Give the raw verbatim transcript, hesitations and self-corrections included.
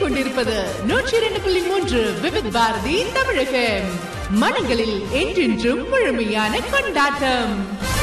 கேட்டுக்கொண்டிருப்பது நூற்றி இரண்டு புள்ளி மூன்று விவித் பாரதி தமிழகம். மனங்களில் என்றென்றும் முழுமையான கொண்டாட்டம்.